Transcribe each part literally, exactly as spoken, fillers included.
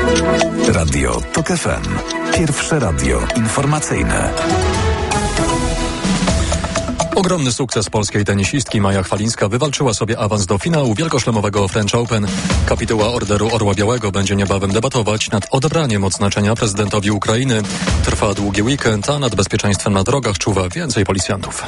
Radio TOK F M. Pierwsze radio informacyjne. Ogromny sukces polskiej tenisistki. Maja Chwalińska wywalczyła sobie awans do finału wielkoszlemowego French Open. Kapituła Orderu Orła Białego będzie niebawem debatować nad odebraniem odznaczenia prezydentowi Ukrainy. Trwa długi weekend, a nad bezpieczeństwem na drogach czuwa więcej policjantów.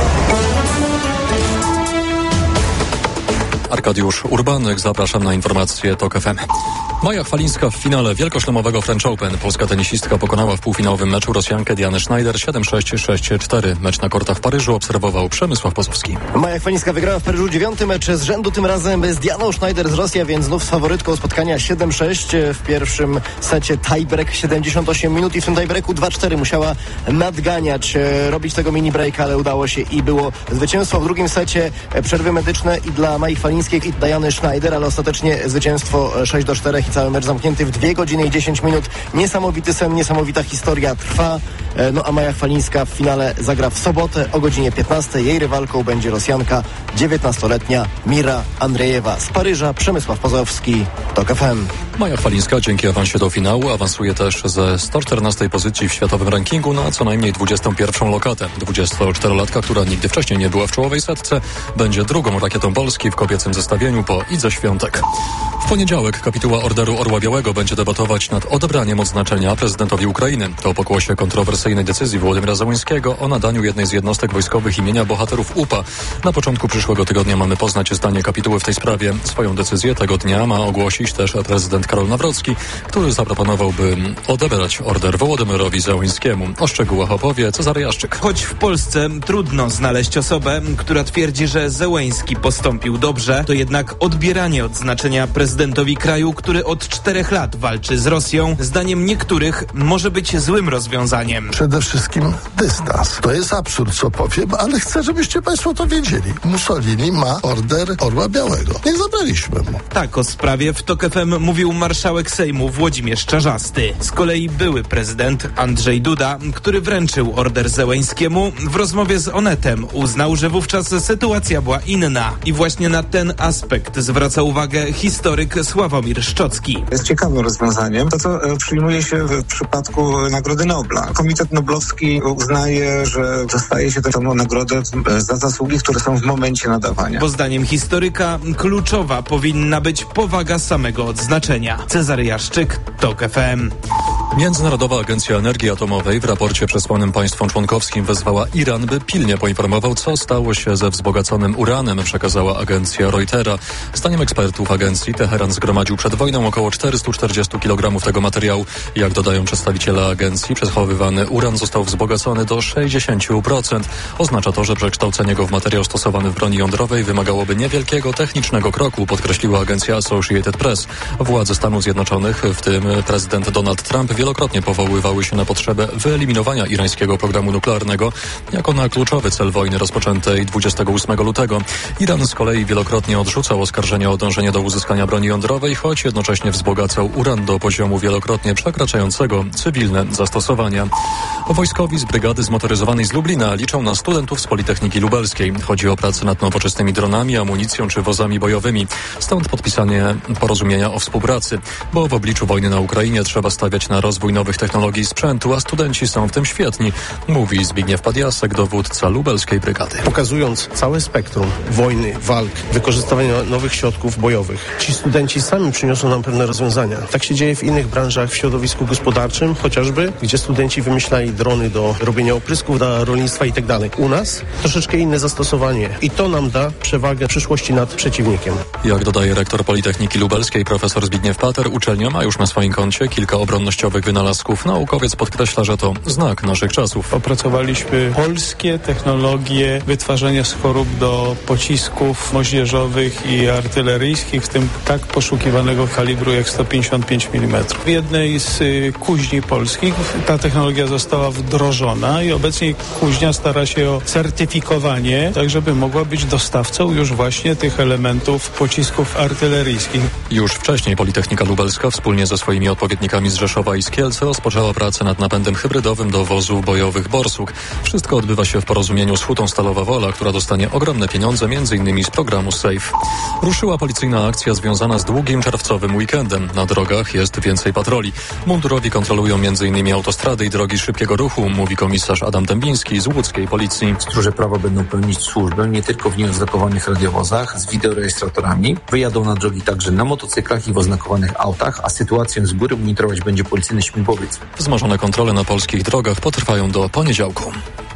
Arkadiusz Urbanek, zapraszam na informacje TOK F M. Maja Chwalińska w finale wielkoszlemowego French Open. Polska tenisistka pokonała w półfinałowym meczu Rosjankę Dianę Schneider siedem sześć sześć cztery. Mecz na kortach w Paryżu obserwował Przemysław Pozowski. Maja Chwalińska wygrała w Paryżu dziewiąty mecz z rzędu, tym razem z Dianą Schneider z Rosji, a więc znów z faworytką spotkania siedem sześć. W pierwszym secie tiebreak siedemdziesiąt osiem minut i w tym tiebreaku dwa cztery musiała nadganiać, robić tego mini break, ale udało się i było zwycięstwo. W drugim secie przerwy medyczne i dla Mai Chwalińskiej i Diany Schneider, ale ostatecznie zwycięstwo sześć do czterech i cały mecz zamknięty w dwie godziny i dziesięć minut. Niesamowity sen, niesamowita historia trwa. No a Maja Chwalińska w finale zagra w sobotę o godzinie piętnastej. Jej rywalką będzie Rosjanka dziewiętnastoletnia Mira Andrzejewa z Paryża. Przemysław Pozowski, TOK F M. Maja Chwalińska dzięki awansie do finału awansuje też ze sto czternastej pozycji w światowym rankingu na co najmniej dwudziestą pierwszą lokatę. dwudziestoczterolatka, która nigdy wcześniej nie była w czołowej setce, będzie drugą rakietą Polski w kobiecym zestawieniu po Idze Świątek. W poniedziałek kapituła Orderu Orła Białego będzie debatować nad odebraniem odznaczenia prezydentowi Ukrainy. To pokłosie kontrowersyjnej decyzji Wołodymyra Zełenskiego o nadaniu jednej z jednostek wojskowych imienia bohaterów U P A. Na początku przyszłego tygodnia mamy poznać zdanie kapituły w tej sprawie. Swoją decyzję tego dnia ma ogłosić też prezydent Karol Nawrocki, który zaproponowałby odebrać order Wołodymyrowi Zełenskiemu. O szczegółach opowie Cezary Jaszczyk. Choć w Polsce trudno znaleźć osobę, która twierdzi, że Zełenski postąpił dobrze, to jednak odbieranie odznaczenia prezydentowi kraju, który od czterech lat walczy z Rosją, zdaniem niektórych może być złym rozwiązaniem. Przede wszystkim dystans. To jest absurd, co powiem, ale chcę, żebyście państwo to wiedzieli. Mussolini ma order Orła Białego. Nie zabraliśmy mu. Tak o sprawie w TOK F M mówił marszałek Sejmu Włodzimierz Czarzasty. Z kolei były prezydent Andrzej Duda, który wręczył order Zełenskiemu, w rozmowie z Onetem uznał, że wówczas sytuacja była inna i właśnie na ten aspekt zwraca uwagę historyk Sławomir Szczocki. Jest ciekawym rozwiązaniem to, co przyjmuje się w przypadku Nagrody Nobla. Komitet Noblowski uznaje, że dostaje się tę nagrodę za zasługi, które są w momencie nadawania. Bo zdaniem historyka kluczowa powinna być powaga samego odznaczenia. Cezary Jaszczyk, TOK F M. Międzynarodowa Agencja Energii Atomowej w raporcie przesłanym państwom członkowskim wezwała Iran, by pilnie poinformował, co stało się ze wzbogaconym uranem, przekazała agencja Reutera. Zdaniem ekspertów agencji Teheran zgromadził przed wojną około czterysta czterdzieści kilogramów tego materiału. Jak dodają przedstawiciele agencji, przechowywany uran został wzbogacony do sześćdziesiąt procent. Oznacza to, że przekształcenie go w materiał stosowany w broni jądrowej wymagałoby niewielkiego technicznego kroku, podkreśliła agencja Associated Press. Władze Stanów Zjednoczonych, w tym prezydent Donald Trump, wielokrotnie powoływały się na potrzebę wyeliminowania irańskiego programu nuklearnego jako na kluczowy cel wojny rozpoczętej dwudziestego ósmego lutego. Iran z kolei wielokrotnie odrzucał oskarżenia o dążenie do uzyskania broni jądrowej, choć jednocześnie wzbogacał uran do poziomu wielokrotnie przekraczającego cywilne zastosowania. Wojskowi z brygady zmotoryzowanej z Lublina liczą na studentów z Politechniki Lubelskiej. Chodzi o pracę nad nowoczesnymi dronami, amunicją czy wozami bojowymi. Stąd podpisanie porozumienia o współpracy, bo w obliczu wojny na Ukrainie trzeba stawiać na rozwój nowych technologii i sprzętu, a studenci są w tym świetni, mówi Zbigniew Padiasek, dowódca lubelskiej brygady. Pokazując całe spektrum wojny, walk, wykorzystywania nowych środków bojowych, ci studenci sami przyniosą nam pewne rozwiązania. Tak się dzieje w innych branżach w środowisku gospodarczym, chociażby, gdzie studenci wymyślali drony do robienia oprysków dla rolnictwa i tak dalej. U nas troszeczkę inne zastosowanie i to nam da przewagę w przyszłości nad przeciwnikiem. Jak dodaje rektor Politechniki Lubelskiej profesor Zbigniew Pater, uczelnia ma już na swoim koncie kilka obronnościowych wynalazków. Naukowiec podkreśla, że to znak naszych czasów. Opracowaliśmy polskie technologie wytwarzania skorób do pocisków moździerzowych i artyleryjskich, w tym tak poszukiwanego kalibru jak sto pięćdziesiąt pięć milimetrów. W jednej z y, kuźni polskich ta technologia została wdrożona i obecnie kuźnia stara się o certyfikowanie, tak żeby mogła być dostawcą już właśnie tych elementów pocisków artyleryjskich. Już wcześniej Politechnika Lubelska wspólnie ze swoimi odpowiednikami z Rzeszowa i Stróże prawa będą pełnić służbę nie tylko w nieoznakowanych radiowozach z wideorejestratorami. Wyjadą na drogi także na motocyklach i w oznakowanych autach, a sytuację z góry monitorować będzie policyjny śmigłowiec. Wzmożone kontrole na polskich drogach potrwają do poniedziałku.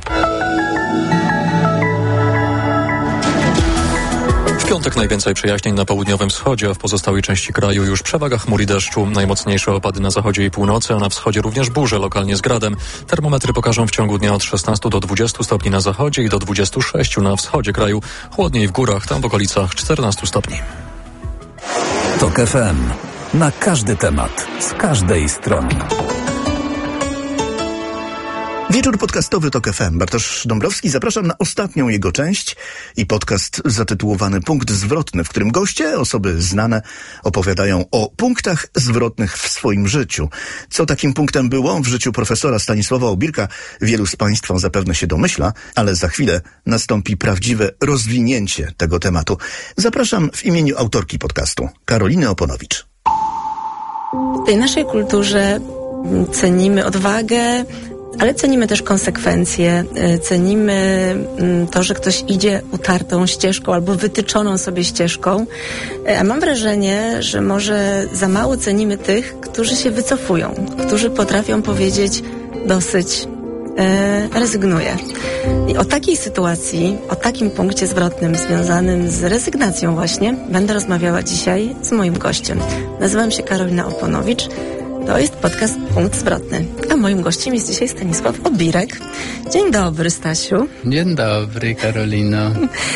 W piątek najwięcej przejaśnień na południowym wschodzie, a w pozostałej części kraju już przewaga chmur i deszczu. Najmocniejsze opady na zachodzie i północy, a na wschodzie również burze, lokalnie z gradem. Termometry pokażą w ciągu dnia od szesnastu do dwudziestu stopni na zachodzie i do dwudziestu sześciu na wschodzie kraju. Chłodniej w górach, tam w okolicach czternastu stopni. TOK F M. Na każdy temat, z każdej strony. Wieczór podcastowy TOK F M. Bartosz Dąbrowski. Zapraszam na ostatnią jego część i podcast zatytułowany Punkt Zwrotny, w którym goście, osoby znane, opowiadają o punktach zwrotnych w swoim życiu. Co takim punktem było w życiu profesora Stanisława Obirka, wielu z Państwa zapewne się domyśla, ale za chwilę nastąpi prawdziwe rozwinięcie tego tematu. Zapraszam w imieniu autorki podcastu, Karoliny Oponowicz. W tej naszej kulturze cenimy odwagę, ale cenimy też konsekwencje, cenimy to, że ktoś idzie utartą ścieżką albo wytyczoną sobie ścieżką, a mam wrażenie, że może za mało cenimy tych, którzy się wycofują, którzy potrafią powiedzieć dosyć, e, rezygnuję. I o takiej sytuacji, o takim punkcie zwrotnym związanym z rezygnacją właśnie będę rozmawiała dzisiaj z moim gościem. Nazywam się Karolina Oponowicz. To jest podcast Punkt Zwrotny, a moim gościem jest dzisiaj Stanisław Obirek. Dzień dobry, Stasiu. Dzień dobry, Karolino.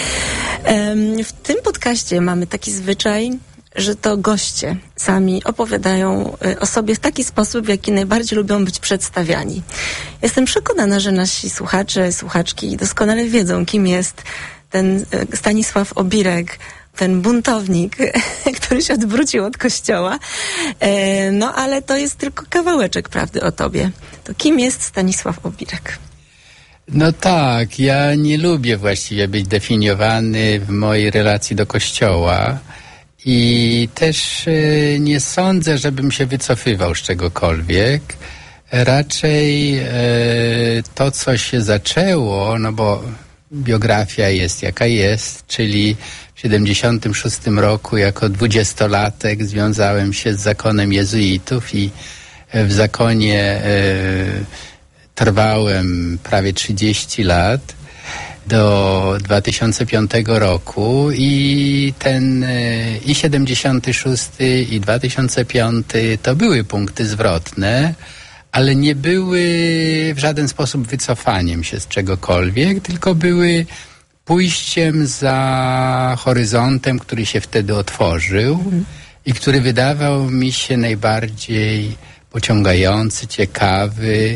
W tym podcaście mamy taki zwyczaj, że to goście sami opowiadają o sobie w taki sposób, w jaki najbardziej lubią być przedstawiani. Jestem przekonana, że nasi słuchacze, słuchaczki doskonale wiedzą, kim jest ten Stanisław Obirek, ten buntownik, który się odwrócił od kościoła. No ale to jest tylko kawałeczek prawdy o tobie. To kim jest Stanisław Obirek? No tak, ja nie lubię właściwie być definiowany w mojej relacji do kościoła i też y, nie sądzę, żebym się wycofywał z czegokolwiek. Raczej y, to, co się zaczęło, no bo biografia jest jaka jest, czyli w siedemdziesiątym szóstym roku jako dwudziestolatek związałem się z zakonem jezuitów i w zakonie y, trwałem prawie trzydzieści lat do dwa tysiące piątego roku i ten y, i siedemdziesiąty szósty i dwa tysiące piąty to były punkty zwrotne, ale nie były w żaden sposób wycofaniem się z czegokolwiek, tylko były pójściem za horyzontem, który się wtedy otworzył mm. i który wydawał mi się najbardziej pociągający, ciekawy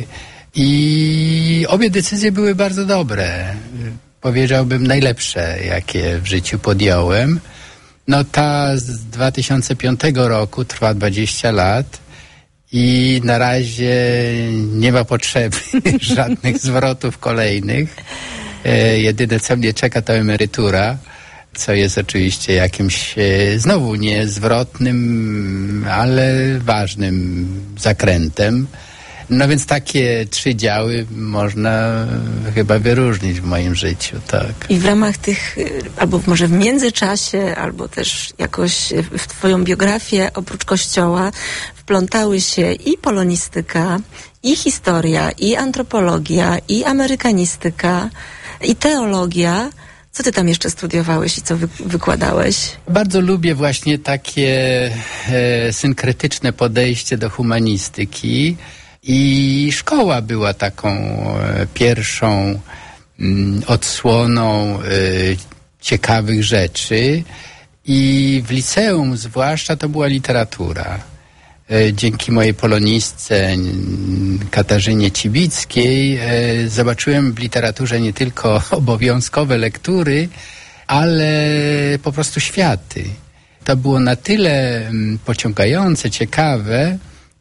i obie decyzje były bardzo dobre. Powiedziałbym najlepsze, jakie w życiu podjąłem. No ta z dwa tysiące piątego roku trwa dwadzieścia lat. I na razie nie ma potrzeby żadnych zwrotów kolejnych. E, jedyne, co mnie czeka, to emerytura, co jest oczywiście jakimś e, znowu niezwrotnym, ale ważnym zakrętem. No więc takie trzy działy można chyba wyróżnić w moim życiu, tak. I w ramach tych, albo może w międzyczasie, albo też jakoś w twoją biografię, oprócz kościoła, wplątały się i polonistyka, i historia, i antropologia, i amerykanistyka, i teologia. Co ty tam jeszcze studiowałeś i co wy- wykładałeś? Bardzo lubię właśnie takie e, synkretyczne podejście do humanistyki. I szkoła była taką e, pierwszą m, odsłoną e, ciekawych rzeczy i w liceum zwłaszcza to była literatura. E, dzięki mojej polonistce m, Katarzynie Cibickiej e, zobaczyłem w literaturze nie tylko obowiązkowe lektury, ale po prostu światy. To było na tyle m, pociągające, ciekawe,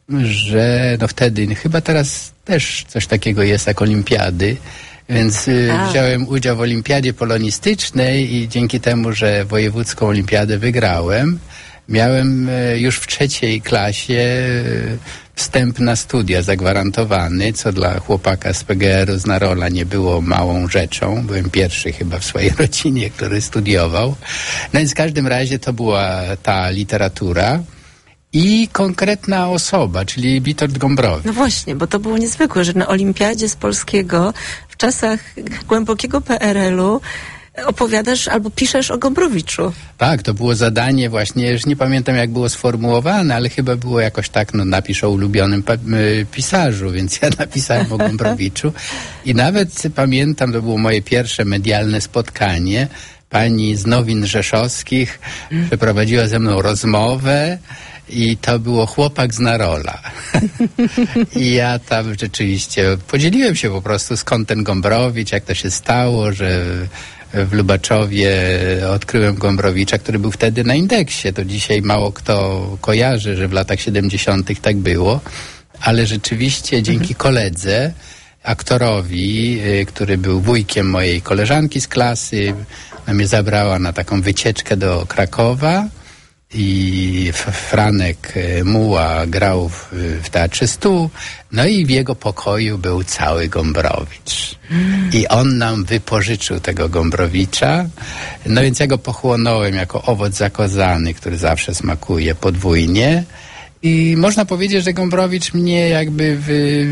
że no wtedy, chyba teraz też coś takiego jest jak olimpiady, więc y, wziąłem udział w olimpiadzie polonistycznej i dzięki temu, że wojewódzką olimpiadę wygrałem, miałem y, już w trzeciej klasie y, wstęp na studia zagwarantowany, co dla chłopaka z P G R-u z Narola nie było małą rzeczą. Byłem pierwszy chyba w swojej rodzinie, który studiował. No więc w każdym razie to była ta literatura i konkretna osoba, czyli Witold Gombrowicz. No właśnie, bo to było niezwykłe, że na olimpiadzie z polskiego w czasach głębokiego P R L-u opowiadasz albo piszesz o Gombrowiczu. Tak, to było zadanie właśnie, już nie pamiętam jak było sformułowane, ale chyba było jakoś tak, no napisz o ulubionym pa- pisarzu, więc ja napisałem o Gombrowiczu i nawet pamiętam, to było moje pierwsze medialne spotkanie, pani z Nowin Rzeszowskich mm. przeprowadziła ze mną rozmowę i to było chłopak z Narola. I ja tam rzeczywiście podzieliłem się po prostu skąd ten Gombrowicz, jak to się stało, że w Lubaczowie odkryłem Gombrowicza, który był wtedy na indeksie. To dzisiaj mało kto kojarzy, że w latach siedemdziesiątych tak było, ale rzeczywiście dzięki koledze, aktorowi, który był wujkiem mojej koleżanki z klasy, ona mnie zabrała na taką wycieczkę do Krakowa i Franek Muła grał w, w Teatrze Stu, no i w jego pokoju był cały Gombrowicz. Mm. I on nam wypożyczył tego Gombrowicza, no więc ja go pochłonąłem jako owoc zakozany, który zawsze smakuje podwójnie i można powiedzieć, że Gombrowicz mnie jakby wy...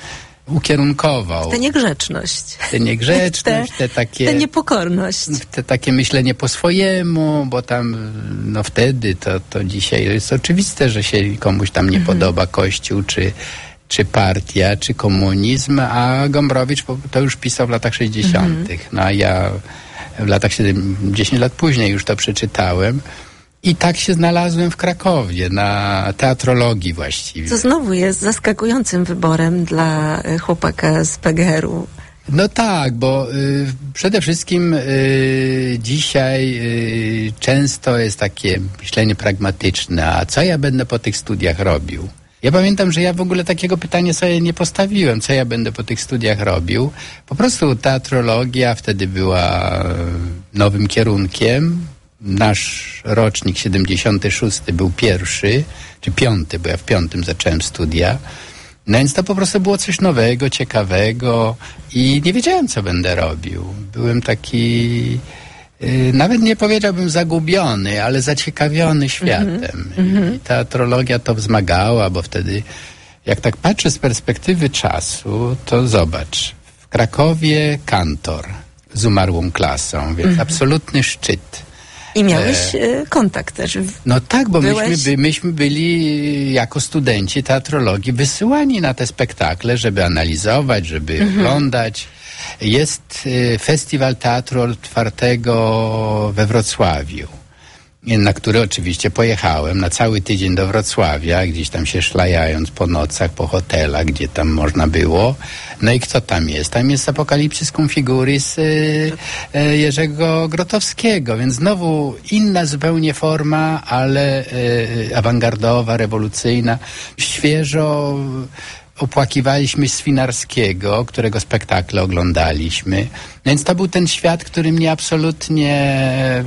ukierunkował. Tę niegrzeczność. Tę niegrzeczność, te, te takie... Tę niepokorność. Te takie myślenie po swojemu, bo tam, no wtedy, to, to dzisiaj jest oczywiste, że się komuś tam nie mhm. podoba Kościół, czy, czy partia, czy komunizm, a Gombrowicz to już pisał w latach sześćdziesiątych. Mhm. No a ja w latach siedemdziesiątych, dziesięć lat później już to przeczytałem. I tak się znalazłem w Krakowie, na teatrologii właściwie. Co znowu jest zaskakującym wyborem dla chłopaka z P G R-u. No tak, bo y, przede wszystkim y, dzisiaj y, często jest takie myślenie pragmatyczne, a co ja będę po tych studiach robił? Ja pamiętam, że ja w ogóle takiego pytania sobie nie postawiłem, co ja będę po tych studiach robił. Po prostu teatrologia wtedy była nowym kierunkiem. Nasz rocznik siedemdziesiąty szósty był pierwszy, czy piąty, bo ja w piątym zacząłem studia. No więc to po prostu było coś nowego, ciekawego i nie wiedziałem, co będę robił. Byłem taki, yy, nawet nie powiedziałbym zagubiony, ale zaciekawiony światem. Mm-hmm. I teatrologia to wzmagała, bo wtedy, jak tak patrzę z perspektywy czasu, to zobacz, w Krakowie kantor z umarłą klasą, więc mm-hmm. absolutny szczyt. I miałeś e, kontakt też. No tak, bo Byłeś... myśmy, by, myśmy byli jako studenci teatrologii wysyłani na te spektakle, żeby analizować, żeby mhm. oglądać. Jest e, Festiwal Teatru Otwartego we Wrocławiu, na który oczywiście pojechałem na cały tydzień do Wrocławia, gdzieś tam się szlajając po nocach, po hotelach, gdzie tam można było. No i kto tam jest? Tam jest Apokalipsys cum figuris y, y, Jerzego Grotowskiego, więc znowu inna zupełnie forma, ale y, awangardowa, rewolucyjna, świeżo opłakiwaliśmy Swinarskiego, którego spektakle oglądaliśmy. Więc to był ten świat, który mnie absolutnie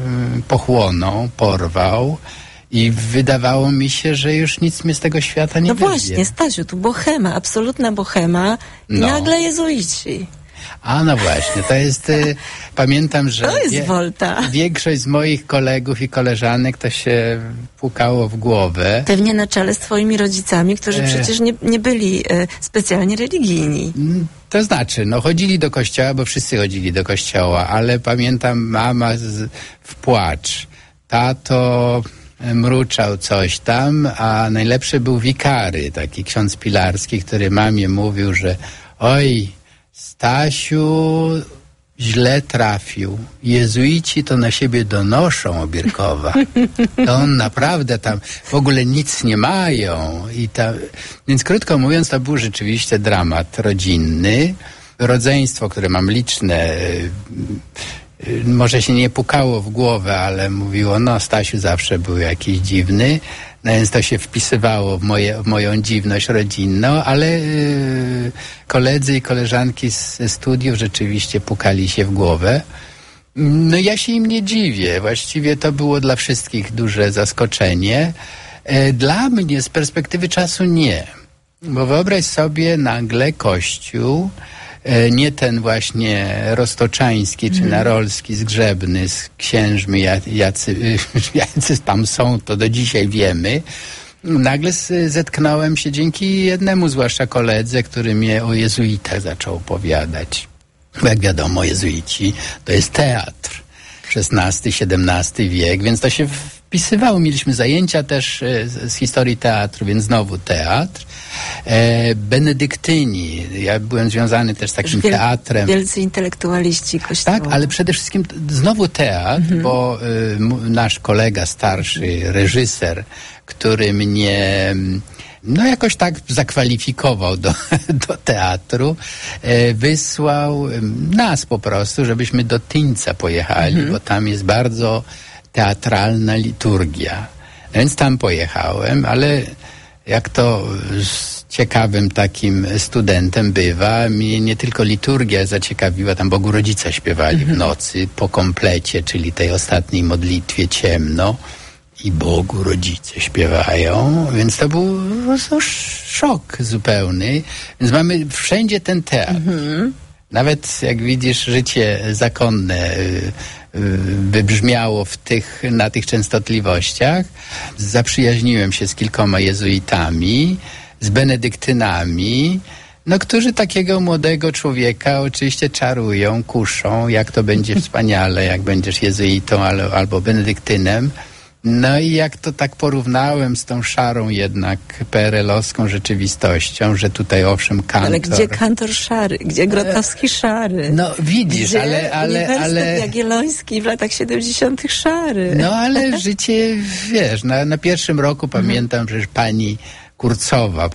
pochłonął, porwał i wydawało mi się, że już nic mnie z tego świata nie No wyrwie. właśnie, Stasiu, tu bohema, absolutna bohema i no. nagle jezuici. A no właśnie, to jest, y, pamiętam, że to jest wie, Volta. Większość z moich kolegów i koleżanek to się pukało w głowę. Pewnie na czele z twoimi rodzicami, którzy e... przecież nie, nie byli e, specjalnie religijni. To znaczy, no chodzili do kościoła, bo wszyscy chodzili do kościoła, ale pamiętam mama z, w płacz, tato mruczał coś tam, a najlepszy był wikary, taki ksiądz Pilarski, który mamie mówił, że oj, Stasiu źle trafił. Jezuici to na siebie donoszą, Obierkowa. To on naprawdę tam w ogóle nic nie mają. I ta... Więc krótko mówiąc, to był rzeczywiście dramat rodzinny. Rodzeństwo, które mam liczne, może się nie pukało w głowę, ale mówiło, no Stasiu zawsze był jakiś dziwny. No więc to się wpisywało w, moje, w moją dziwność rodzinną, ale yy, koledzy i koleżanki ze studiów rzeczywiście pukali się w głowę. No ja się im nie dziwię. Właściwie to było dla wszystkich duże zaskoczenie. Yy, dla mnie z perspektywy czasu nie. Bo wyobraź sobie nagle Kościół, nie ten właśnie roztoczański czy narolski, zgrzebny z księżmi, jacy, jacy tam są, to do dzisiaj wiemy. Nagle zetknąłem się dzięki jednemu zwłaszcza koledze, który mnie o jezuitach zaczął opowiadać. Bo jak wiadomo, jezuici to jest teatr. szesnasty, siedemnasty wiek, więc to się wpisywało. Mieliśmy zajęcia też z, z historii teatru, więc znowu teatr. E, Benedyktyni. Ja byłem związany też z takim wiel, teatrem. Wielcy intelektualiści Kościoła. Tak, ale przede wszystkim znowu teatr, mhm. bo y, nasz kolega starszy, reżyser, który mnie no jakoś tak zakwalifikował do, do teatru, e, wysłał nas po prostu, żebyśmy do Tyńca pojechali, mhm. bo tam jest bardzo teatralna liturgia. Więc tam pojechałem, ale jak to z ciekawym takim studentem bywa, mnie nie tylko liturgia zaciekawiła, tam Bogu Rodzica śpiewali mhm. w nocy po komplecie, czyli tej ostatniej modlitwie ciemno. I Bogu Rodzice śpiewają, więc to był po prostu szok zupełny. Więc mamy wszędzie ten teatr. Mhm. Nawet jak widzisz, życie zakonne y, y, wybrzmiało w tych, na tych częstotliwościach. Zaprzyjaźniłem się z kilkoma jezuitami, z benedyktynami, no, którzy takiego młodego człowieka oczywiście czarują, kuszą, jak to będzie wspaniale, jak będziesz jezuitą albo, albo benedyktynem. No i jak to tak porównałem z tą szarą jednak P R L-owską rzeczywistością, że tutaj owszem kantor... Ale gdzie kantor szary? Gdzie Grotowski szary? No widzisz, gdzie ale... ale, ale... Jagielloński w latach siedemdziesiątych szary? No ale życie, wiesz, na, na pierwszym roku pamiętam, że pani Kurcowa,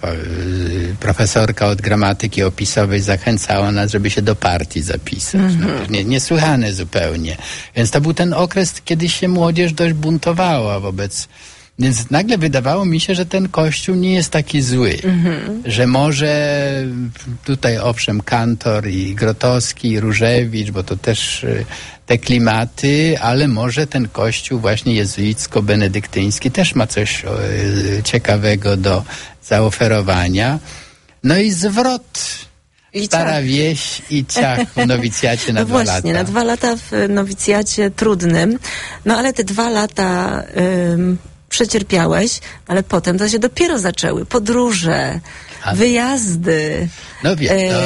profesorka od gramatyki opisowej, zachęcała nas, żeby się do partii zapisać. Mm-hmm. No, nie, niesłychane zupełnie. Więc to był ten okres, kiedy się młodzież dość buntowała wobec... Więc nagle wydawało mi się, że ten Kościół nie jest taki zły. Mm-hmm. Że może tutaj owszem kantor i Grotowski, i Różewicz, bo to też te klimaty, ale może ten Kościół właśnie jezuicko-benedyktyński też ma coś o, ciekawego do zaoferowania. No i zwrot. I Stara ciach. Wieś i ciach w nowicjacie na no dwa właśnie, lata. na dwa lata w nowicjacie trudnym. No ale te dwa lata... Ym... przecierpiałeś, ale potem to się dopiero zaczęły. Podróże, A, wyjazdy, no wie, e,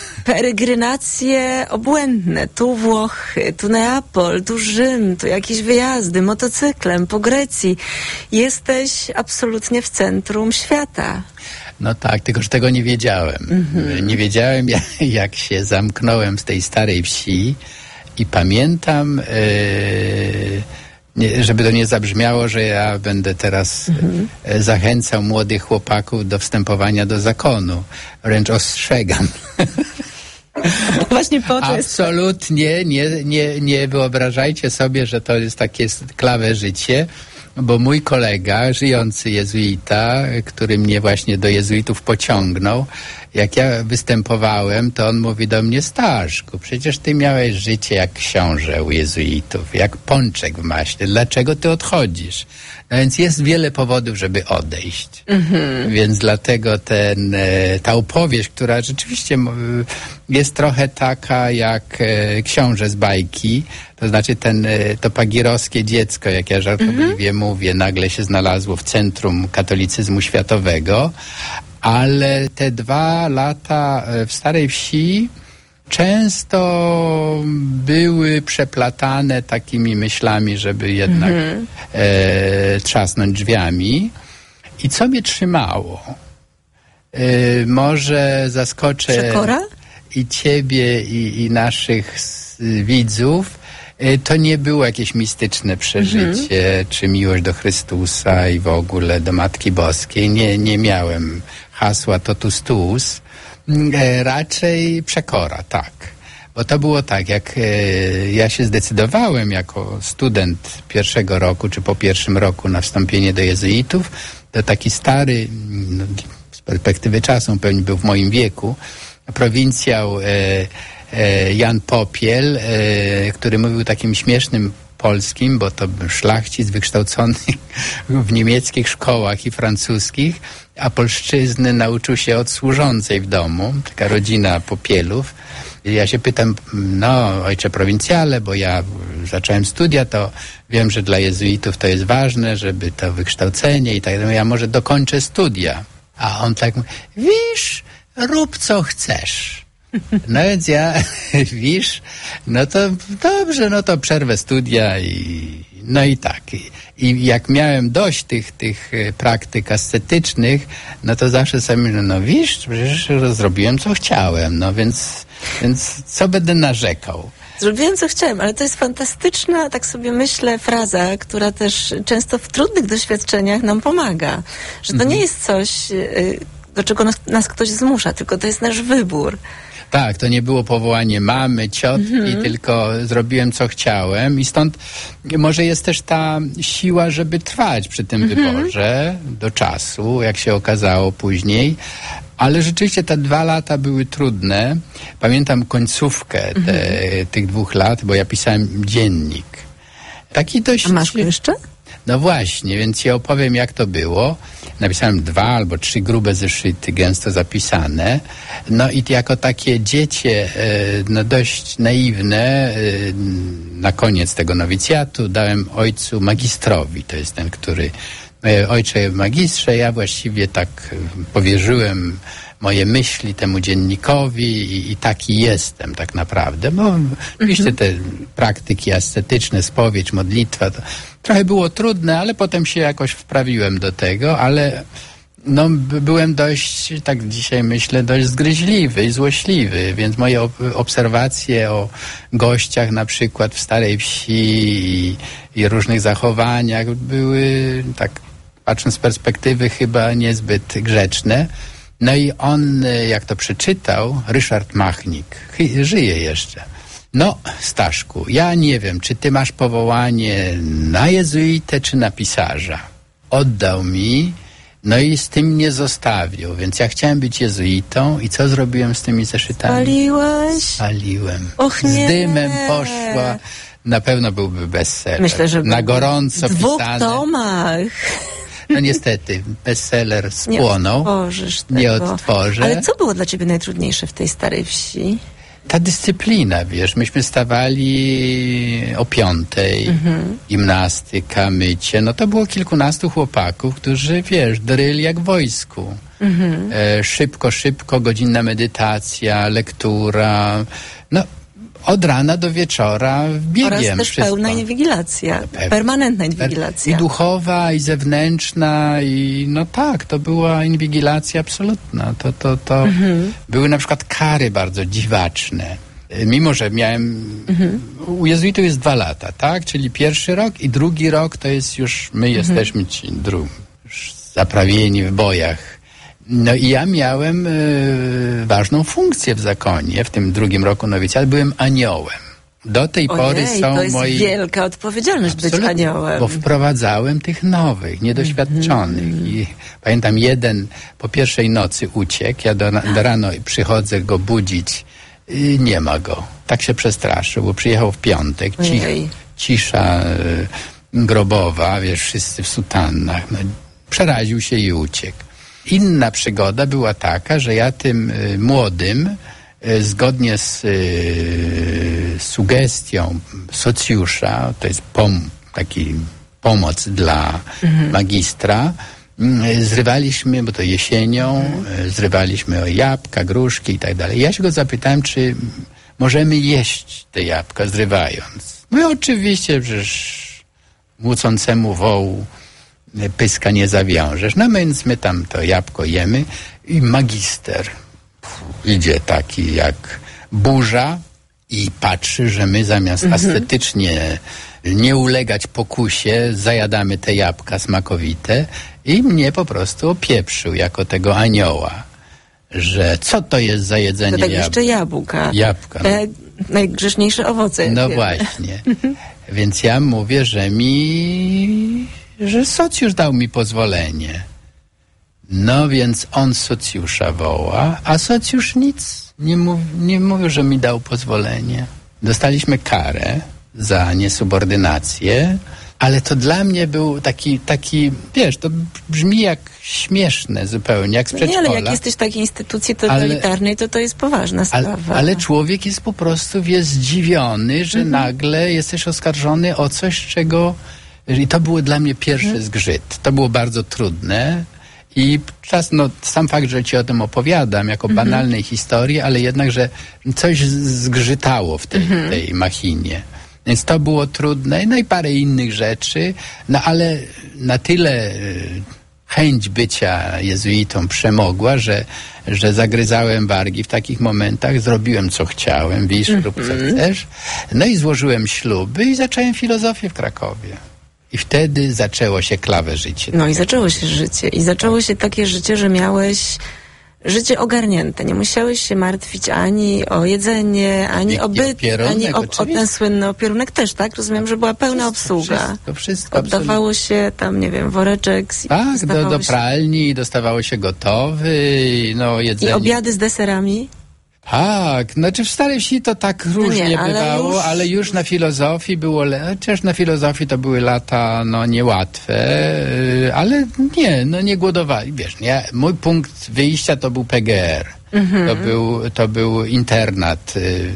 peregrinacje obłędne. Tu Włochy, tu Neapol, tu Rzym, tu jakieś wyjazdy, motocyklem po Grecji. Jesteś absolutnie w centrum świata. No tak, tylko że tego nie wiedziałem. Mm-hmm. Nie wiedziałem, jak, jak się zamknąłem z tej starej wsi i pamiętam... Yy, Nie, żeby to nie zabrzmiało, że ja będę teraz mhm. e, zachęcał młodych chłopaków do wstępowania do zakonu. Wręcz ostrzegam. Właśnie po to Absolutnie nie, nie, nie wyobrażajcie sobie, że to jest takie klawe życie, bo mój kolega, żyjący jezuita, który mnie właśnie do jezuitów pociągnął, jak ja występowałem, to on mówi do mnie: Staszku, przecież ty miałeś życie jak książę u jezuitów, jak pączek w maśle. Dlaczego ty odchodzisz? No więc jest wiele powodów, żeby odejść. Mhm. Więc dlatego ten, ta opowieść, która rzeczywiście jest trochę taka jak książę z bajki, to znaczy ten, to pagierowskie dziecko, jak ja żartobliwie mhm. mówię, nagle się znalazło w centrum katolicyzmu światowego, ale te dwa lata w Starej Wsi często były przeplatane takimi myślami, żeby jednak mm-hmm. e, trzasnąć drzwiami. I co mnie trzymało? E, może zaskoczę Przekora? i ciebie, i, i naszych widzów. E, to nie było jakieś mistyczne przeżycie, mm-hmm. czy miłość do Chrystusa i w ogóle do Matki Boskiej. Nie, nie miałem hasła totus tuus. E, raczej przekora, tak. Bo to było tak, jak e, ja się zdecydowałem jako student pierwszego roku, czy po pierwszym roku na wstąpienie do jezuitów, to taki stary, no, z perspektywy czasu, pewnie był w moim wieku, prowincjał e, e, Jan Popiel, e, który mówił takim śmiesznym polskim, bo to był szlachcic wykształcony w niemieckich szkołach i francuskich, a polszczyzny nauczył się od służącej w domu, taka rodzina Popielów. I ja się pytam, no ojcze prowincjale, bo ja zacząłem studia, to wiem, że dla jezuitów to jest ważne, żeby to wykształcenie i tak dalej. Ja może dokończę studia. A on tak mówi, wiesz, rób co chcesz. No więc ja, wiesz, no to dobrze, no to przerwę studia i no i tak. I, i jak miałem dość tych, tych praktyk ascetycznych, no to zawsze sobie myślę, no wiesz, przecież zrobiłem co chciałem, no więc, więc co będę narzekał? Zrobiłem co chciałem, ale to jest fantastyczna, tak sobie myślę, fraza, która też często w trudnych doświadczeniach nam pomaga. Że to nie jest coś, do czego nas, nas ktoś zmusza, tylko to jest nasz wybór. Tak, to nie było powołanie mamy, ciotki, mhm. tylko zrobiłem co chciałem i stąd może jest też ta siła, żeby trwać przy tym mhm. wyborze do czasu, jak się okazało później. Ale rzeczywiście te dwa lata były trudne. Pamiętam końcówkę te, mhm. tych dwóch lat, bo ja pisałem dziennik. Taki dość... A masz go jeszcze? No właśnie, więc ja opowiem, jak to było. Napisałem dwa albo trzy grube zeszyty, gęsto zapisane. No i jako takie dziecię, no dość naiwne, na koniec tego nowicjatu dałem ojcu magistrowi. To jest ten, który... Ojcze magistrze, ja właściwie tak powierzyłem moje myśli temu dziennikowi i, i taki jestem tak naprawdę, bo mhm. oczywiście te praktyki ascetyczne, spowiedź, modlitwa, to trochę było trudne, ale potem się jakoś wprawiłem do tego, ale no, byłem dość, tak dzisiaj myślę, dość zgryźliwy i złośliwy, więc moje ob- obserwacje o gościach na przykład w Starej Wsi i, i różnych zachowaniach były, tak patrząc z perspektywy, chyba niezbyt grzeczne. No i on, jak to przeczytał, Ryszard Machnik, żyje jeszcze. No, Staszku, ja nie wiem, czy ty masz powołanie na jezuitę, czy na pisarza. Oddał mi, no i z tym mnie zostawił, więc ja chciałem być jezuitą i co zrobiłem z tymi zeszytami? Spaliłeś? Spaliłem. Och nie. Z dymem poszła. Na pewno byłby bestseller. Myślę, że na gorąco w dwóch pisane. tomach. No niestety, bestseller spłonął. Nie odtworzysz tego. Nie odtworzę. Ale co było dla ciebie najtrudniejsze w tej Starej Wsi? Ta dyscyplina, wiesz, myśmy stawali o piątej, mhm. gimnastyka, mycie, no to było kilkunastu chłopaków, którzy, wiesz, dryli jak w wojsku. Mhm. E, szybko, szybko, godzinna medytacja, lektura, no od rana do wieczora biegiem. Oraz też wszystko. pełna inwigilacja, Pewnie. permanentna inwigilacja. I duchowa, i zewnętrzna, i no tak, to była inwigilacja absolutna. To, to, to mhm. były na przykład kary bardzo dziwaczne. Mimo, że miałem, mhm. u jezuitów jest dwa lata, tak? Czyli pierwszy rok i drugi rok to jest już, my mhm. jesteśmy ci dru, już zaprawieni w bojach. No i ja miałem y, ważną funkcję w zakonie. W tym drugim roku nowicjatu byłem aniołem. Do tej Ojej, pory są to jest moi... wielka odpowiedzialność być aniołem. Bo wprowadzałem tych nowych, niedoświadczonych. Mm. I pamiętam, jeden po pierwszej nocy uciekł. Ja do, do rano przychodzę go budzić. I nie ma go. Tak się przestraszył, bo przyjechał w piątek. Cich, cisza y, grobowa, wiesz, wszyscy w sutannach. No, przeraził się i uciekł. Inna przygoda była taka, że ja tym y, młodym, y, zgodnie z y, sugestią socjusza, to jest pom- taki pomoc dla mhm. magistra, y, zrywaliśmy, bo to jesienią, mhm. y, zrywaliśmy jabłka, gruszki i tak dalej. Ja się go zapytałem, czy możemy jeść te jabłka, zrywając. No i oczywiście, przecież młócącemu wołu pyska nie zawiążesz. No więc my tam to jabłko jemy i magister pff, idzie taki jak burza i patrzy, że my zamiast mhm. ascetycznie nie ulegać pokusie, zajadamy te jabłka smakowite i mnie po prostu opieprzył jako tego anioła, że co to jest za jedzenie to tak jabłka? jeszcze jabłka. Jabłka. Te najgrzeszniejsze owoce. No właśnie. Więc ja mówię, że mi... że socjusz dał mi pozwolenie. No więc on socjusza woła, a socjusz nic nie, mów, nie mówił, że mi dał pozwolenie. Dostaliśmy karę za niesubordynację, ale to dla mnie był taki, taki, wiesz, to brzmi jak śmieszne zupełnie, jak z przedszkola. Nie, ale jak jesteś w takiej instytucji totalitarnej, ale, to to jest poważna sprawa. Ale, ale człowiek jest po prostu wie, zdziwiony, że mhm. nagle jesteś oskarżony o coś, czego... I to było dla mnie pierwszy mhm. zgrzyt. To było bardzo trudne. I czas, no, sam fakt, że ci o tym opowiadam, jako mhm. banalnej historii, ale jednak, że coś zgrzytało w tej, mhm. tej machinie. Więc to było trudne, no i parę innych rzeczy, no ale na tyle chęć bycia jezuitą przemogła, że, że zagryzałem wargi w takich momentach, zrobiłem co chciałem, wiesz, rób co chcesz, no i złożyłem śluby i zacząłem filozofię w Krakowie. I wtedy zaczęło się klawe życie. No i zaczęło się życie. I zaczęło się takie życie, że miałeś życie ogarnięte. Nie musiałeś się martwić ani o jedzenie, ani I, o byt, i o ani o, o ten słynny opierunek też, tak? Rozumiem, że była pełna wszystko, obsługa. Wszystko, wszystko. Oddawało absolutnie. się tam, nie wiem, woreczek. Tak, do, do pralni, się... dostawało się gotowy, no jedzenie. I obiady z deserami? Tak, znaczy w Starej Wsi to tak różnie no nie, ale bywało, już... ale już na filozofii było, chociaż na filozofii to były lata, no niełatwe, ale nie, no nie głodowali, wiesz, nie, mój punkt wyjścia to był P G R, mhm. to był, to był internat,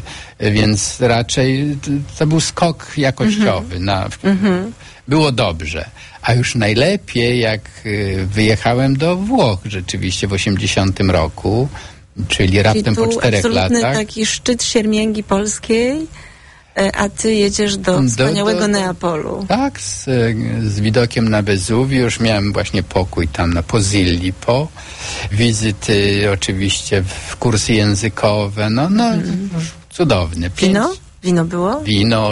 więc raczej to był skok jakościowy, mhm. na, mhm. było dobrze. A już najlepiej, jak wyjechałem do Włoch rzeczywiście w osiemdziesiątym roku, czyli raptem po czterech latach. Taki szczyt siermięgi polskiej, a ty jedziesz do, do wspaniałego do, do, Neapolu. Tak, z, z widokiem na Wezuwiusz. Miałem właśnie pokój tam na Posillipo. Wizyty oczywiście, w kursy językowe. No, no hmm. cudowne. Pięć... Wino? Wino było? Wino.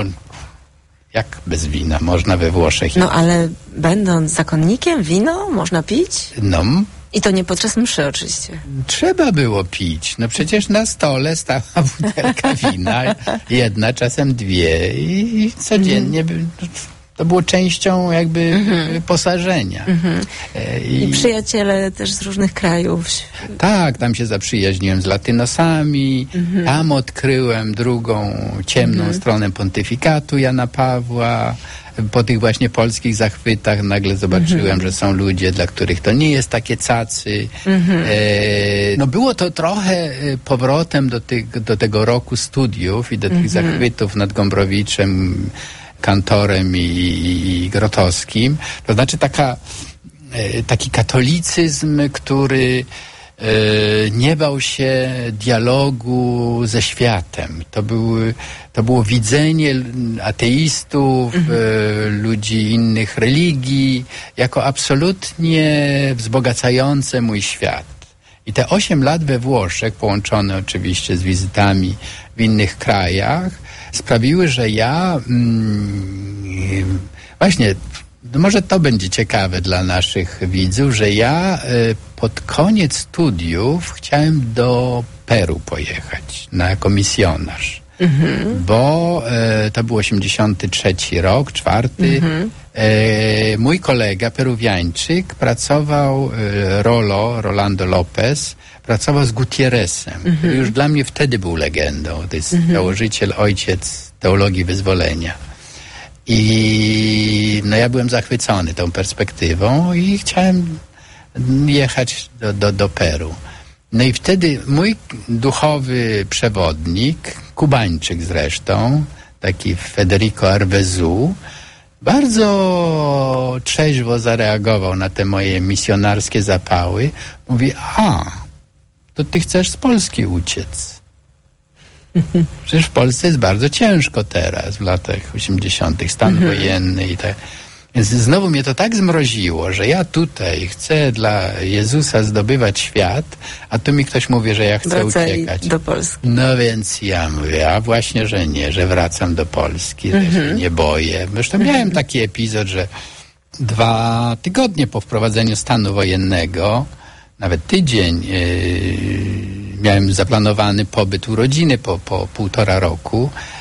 Jak bez wina? Można we Włoszech. No ale będąc zakonnikiem, wino można pić? No. I to nie podczas mszy oczywiście. Trzeba było pić. No przecież na stole stała butelka wina, jedna, czasem dwie i, i codziennie mm. to było częścią jakby mm-hmm. posażenia. Mm-hmm. I, I przyjaciele też z różnych krajów. Tak, tam się zaprzyjaźniłem z Latynosami, mm-hmm. tam odkryłem drugą ciemną mm-hmm. stronę pontyfikatu Jana Pawła. Po tych właśnie polskich zachwytach nagle zobaczyłem, mm-hmm. że są ludzie, dla których to nie jest takie cacy. Mm-hmm. E, no było to trochę powrotem do, tych, do tego roku studiów i do tych mm-hmm. zachwytów nad Gombrowiczem, Kantorem i, i, i Grotowskim. To znaczy taka, e, taki katolicyzm, który nie bał się dialogu ze światem. To, były, to było widzenie ateistów, mhm. ludzi innych religii, jako absolutnie wzbogacające mój świat. I te osiem lat we Włoszech, połączone oczywiście z wizytami w innych krajach, sprawiły, że ja mm, właśnie... No może to będzie ciekawe dla naszych widzów, że ja y, pod koniec studiów chciałem do Peru pojechać na, jako misjonarz. Mm-hmm. Bo y, to był osiemdziesiąty trzeci rok, czwarty. Mm-hmm. Y, mój kolega, peruwiańczyk, pracował, y, Rolo, Rolando Lopez, pracował z Gutierrezem, mm-hmm. który już dla mnie wtedy był legendą. To jest mm-hmm. założyciel, ojciec teologii wyzwolenia. I no ja byłem zachwycony tą perspektywą i chciałem jechać do, do, do Peru. No i wtedy mój duchowy przewodnik, Kubańczyk zresztą, taki Federico Arvezu, bardzo trzeźwo zareagował na te moje misjonarskie zapały. Mówi, a, to ty chcesz z Polski uciec. Przecież w Polsce jest bardzo ciężko teraz, w latach osiemdziesiątych, stan mhm. wojenny i tak. Więc znowu mnie to tak zmroziło, że ja tutaj chcę dla Jezusa zdobywać świat, a tu mi ktoś mówi, że ja chcę Wracali uciekać. do Polski. No więc ja mówię, a właśnie, że nie, że wracam do Polski, mhm. że się nie boję. Zresztą mhm. miałem taki epizod, że dwa tygodnie po wprowadzeniu stanu wojennego, nawet tydzień, yy, miałem zaplanowany pobyt u rodziny po, po półtora roku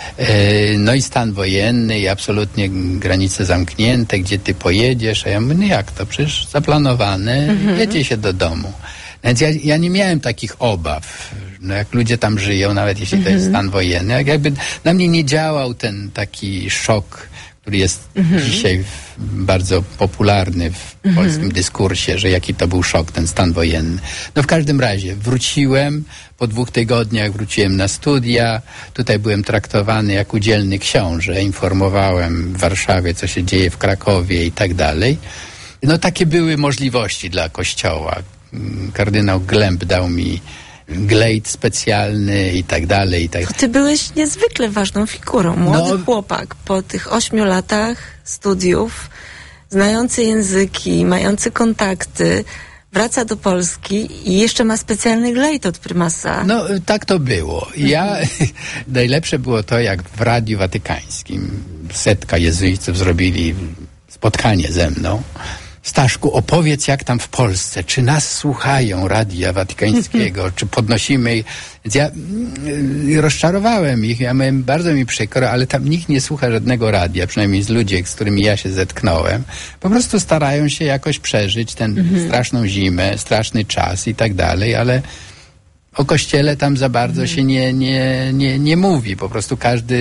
No i stan wojenny i absolutnie granice zamknięte, gdzie ty pojedziesz, a ja mówię, no jak to, przecież zaplanowane, mhm. jedzie się do domu. Więc ja, ja nie miałem takich obaw, no jak ludzie tam żyją, nawet jeśli mhm. to jest stan wojenny, jak jakby na mnie nie działał ten taki szok, który jest mhm. dzisiaj bardzo popularny w mhm. polskim dyskursie, że jaki to był szok, ten stan wojenny. No w każdym razie wróciłem, po dwóch tygodniach wróciłem na studia, tutaj byłem traktowany jak udzielny książę, informowałem w Warszawie, co się dzieje w Krakowie i tak dalej. No takie były możliwości dla Kościoła. Kardynał Glemp dał mi glejt specjalny i tak dalej. I tak. Ty byłeś niezwykle ważną figurą. Młody no, chłopak po tych ośmiu latach studiów, znający języki, mający kontakty, wraca do Polski i jeszcze ma specjalny glejt od prymasa. No tak to było. Ja najlepsze było to, jak w Radiu Watykańskim setka jezuitów zrobili spotkanie ze mną. Staszku, opowiedz, jak tam w Polsce, czy nas słuchają Radia Watykańskiego, czy podnosimy... Więc ja y, rozczarowałem ich, ja miałem, bardzo mi przykro, ale tam nikt nie słucha żadnego radia, przynajmniej z ludzi, z którymi ja się zetknąłem. Po prostu starają się jakoś przeżyć tę mhm. straszną zimę, straszny czas i tak dalej, ale o Kościele tam za bardzo mhm. się nie, nie, nie, nie mówi. Po prostu każdy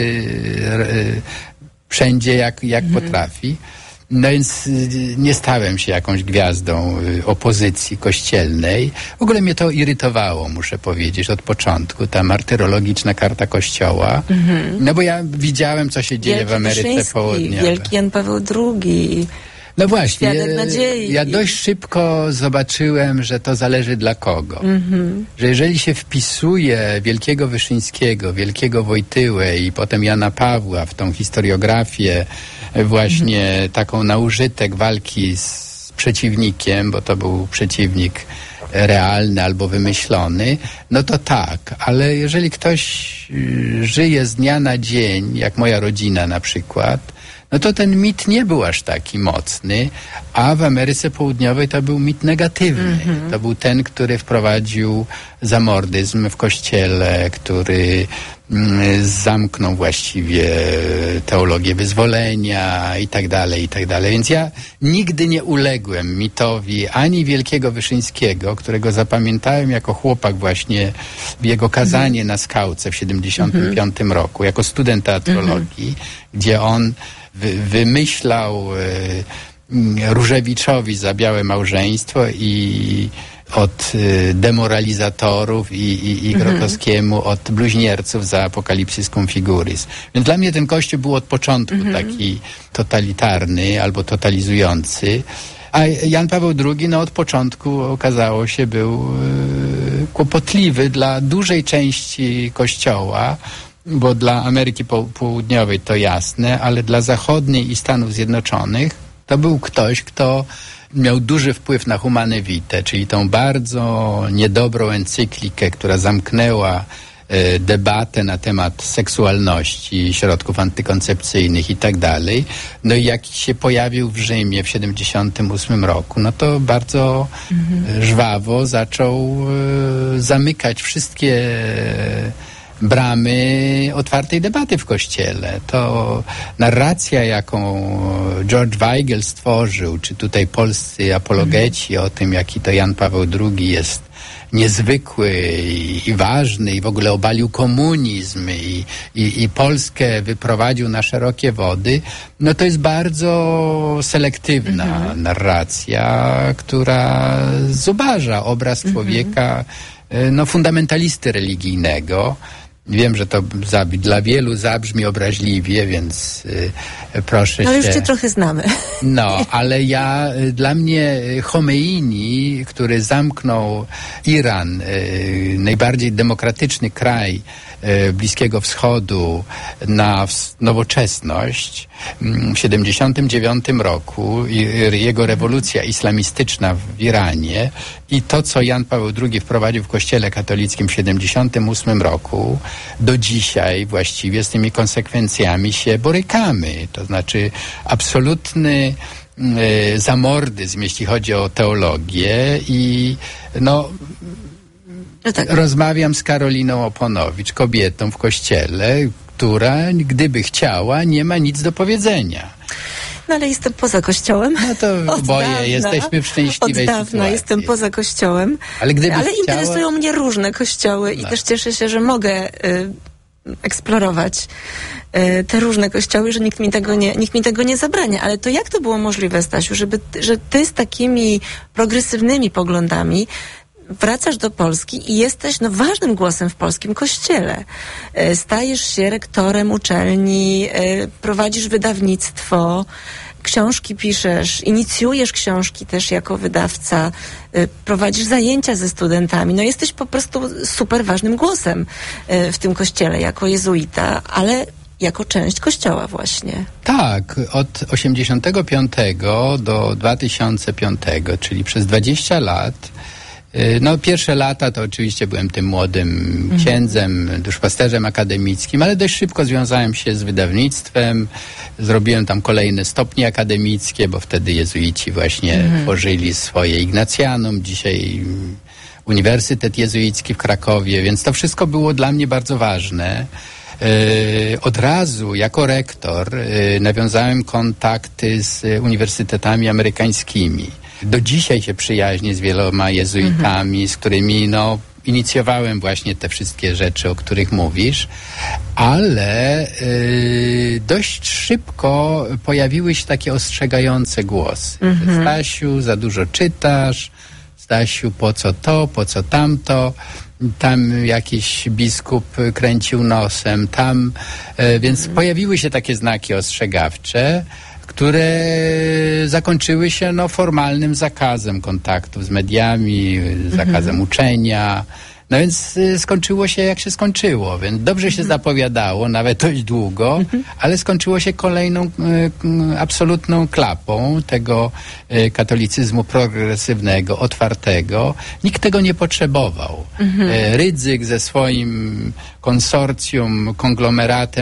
y, wszędzie jak, jak mhm. potrafi. No więc y, nie stałem się jakąś gwiazdą y, opozycji kościelnej. W ogóle mnie to irytowało, muszę powiedzieć, od początku, ta martyrologiczna karta Kościoła. Mm-hmm. No bo ja widziałem, co się dzieje Wielki w Ameryce Wyszyński, Południowej. Wielki Jan Paweł drugi. No właśnie, ja dość szybko zobaczyłem, że to zależy dla kogo. Mm-hmm. Że jeżeli się wpisuje Wielkiego Wyszyńskiego, Wielkiego Wojtyłę i potem Jana Pawła w tą historiografię właśnie mm-hmm. taką na użytek walki z przeciwnikiem, bo to był przeciwnik realny albo wymyślony, no to tak, ale jeżeli ktoś żyje z dnia na dzień, jak moja rodzina na przykład, no to ten mit nie był aż taki mocny, a w Ameryce Południowej to był mit negatywny. Mm-hmm. To był ten, który wprowadził zamordyzm w kościele, który mm, zamknął właściwie teologię wyzwolenia i tak dalej, i tak dalej. Więc ja nigdy nie uległem mitowi ani Wielkiego Wyszyńskiego, którego zapamiętałem jako chłopak właśnie w jego kazanie mm-hmm. na Skałce w siedemdziesiątym piątym mm-hmm. roku, jako student teatrologii, mm-hmm. gdzie on wy, wymyślał e, Różewiczowi za białe małżeństwo i od y, demoralizatorów i, i, i Grotowskiemu mm-hmm. od bluźnierców za Apokalipsis cum figuris. Więc dla mnie ten kościół był od początku mm-hmm. taki totalitarny albo totalizujący, a Jan Paweł drugi no od początku okazało się był y, kłopotliwy dla dużej części Kościoła, bo dla Ameryki Południowej to jasne, ale dla zachodniej i Stanów Zjednoczonych to był ktoś, kto miał duży wpływ na Humane Vitae, czyli tą bardzo niedobrą encyklikę, która zamknęła e, debatę na temat seksualności, środków antykoncepcyjnych i tak dalej. No i jak się pojawił w Rzymie w siedemdziesiątym ósmym roku, no to bardzo mhm. żwawo zaczął e, zamykać wszystkie bramy otwartej debaty w Kościele. To narracja, jaką George Weigel stworzył, czy tutaj polscy apologeci mm. o tym, jaki to Jan Paweł drugi jest niezwykły i, i ważny i w ogóle obalił komunizm i, i, i Polskę wyprowadził na szerokie wody, no to jest bardzo selektywna mm-hmm. narracja, która zubaża obraz mm-hmm. człowieka, no, fundamentalisty religijnego. Wiem, że to za, dla wielu zabrzmi obraźliwie, więc y, proszę no, cię... No już cię trochę znamy. No, ale ja, y, dla mnie Chomeini, który zamknął Iran, y, najbardziej demokratyczny kraj y, Bliskiego Wschodu, na nowoczesność w siedemdziesiątym dziewiątym roku, i, jego rewolucja islamistyczna w Iranie i to, co Jan Paweł drugi wprowadził w Kościele katolickim w siedemdziesiątym ósmym roku, do dzisiaj właściwie z tymi konsekwencjami się borykamy. To znaczy absolutny y, zamordyzm, jeśli chodzi o teologię i no... No tak. Rozmawiam z Karoliną Oponowicz, kobietą w kościele, która, gdyby chciała, nie ma nic do powiedzenia. No ale jestem poza Kościołem. No to oboje dawna, jesteśmy w szczęśliwej Od dawna sytuacji. Jestem poza Kościołem. Ale, gdyby ale chciała... interesują mnie różne kościoły no. i też cieszę się, że mogę y, eksplorować y, te różne kościoły, że nikt mi tego nie, nikt mi tego nie zabrania. Ale to jak to było możliwe, Stasiu, żeby, że ty z takimi progresywnymi poglądami wracasz do Polski i jesteś no, ważnym głosem w polskim kościele. E, stajesz się rektorem uczelni, e, prowadzisz wydawnictwo, książki piszesz, inicjujesz książki też jako wydawca, e, prowadzisz zajęcia ze studentami. No jesteś po prostu super ważnym głosem e, w tym kościele jako jezuita, ale jako część Kościoła właśnie. Tak, od osiemdziesiątego piątego do dwa tysiące piątego, czyli przez dwadzieścia lat. No pierwsze lata to oczywiście byłem tym młodym księdzem, duszpasterzem akademickim, ale dość szybko związałem się z wydawnictwem, zrobiłem tam kolejne stopnie akademickie, bo wtedy jezuici właśnie mhm. tworzyli swoje Ignacjanum, dzisiaj Uniwersytet Jezuicki w Krakowie, więc to wszystko było dla mnie bardzo ważne. Yy, od razu jako rektor yy, nawiązałem kontakty z uniwersytetami amerykańskimi. Do dzisiaj się przyjaźnię z wieloma jezuitami, mhm. z którymi no, inicjowałem właśnie te wszystkie rzeczy, o których mówisz, ale yy, dość szybko pojawiły się takie ostrzegające głosy. Mhm. Stasiu, za dużo czytasz, Stasiu, po co to, po co tamto. Tam jakiś biskup kręcił nosem, tam, e, więc mhm. pojawiły się takie znaki ostrzegawcze, które zakończyły się no, formalnym zakazem kontaktów z mediami, zakazem mhm. uczenia. No więc y, skończyło się jak się skończyło, więc dobrze się zapowiadało, nawet dość długo, mhm. ale skończyło się kolejną y, y, absolutną klapą tego y, katolicyzmu progresywnego, otwartego. Nikt tego nie potrzebował. Mhm. Y, Rydzyk ze swoim konsorcjum, konglomeratem